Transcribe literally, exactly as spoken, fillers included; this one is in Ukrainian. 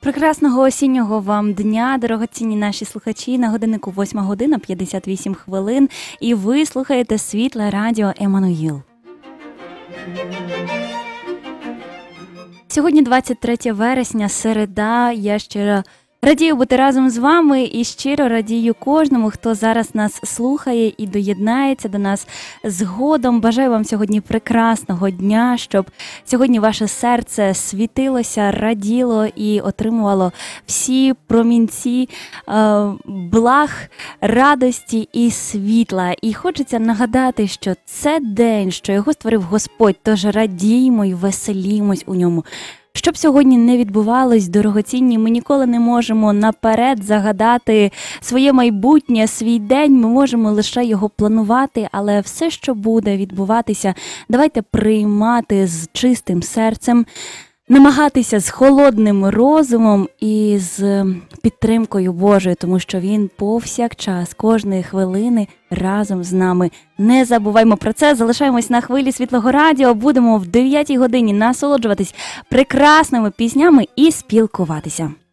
Прекрасного осіннього вам дня, дорогоцінні наші слухачі. На годиннику восьма година п'ятдесят вісім хвилин. І ви слухаєте Світле Радіо Еммануїл. Сьогодні двадцять третє вересня, середа. Я щиро радію бути разом з вами і щиро радію кожному, хто зараз нас слухає і доєднається до нас згодом. Бажаю вам сьогодні прекрасного дня, щоб сьогодні ваше серце світилося, раділо і отримувало всі промінці е, благ, радості і світла. І хочеться нагадати, що це день, що його створив Господь, тож радіймо і веселімось у ньому. Що б сьогодні не відбувалось, дорогоцінні, ми ніколи не можемо наперед загадати своє майбутнє, свій день, ми можемо лише його планувати, але все, що буде відбуватися, давайте приймати з чистим серцем, намагатися з холодним розумом і з підтримкою Божою, тому що Він повсякчас, кожної хвилини разом з нами. Не забуваймо про це, залишаємось на хвилі Світлого Радіо, будемо в дев'ятій годині насолоджуватись прекрасними піснями і спілкуватися.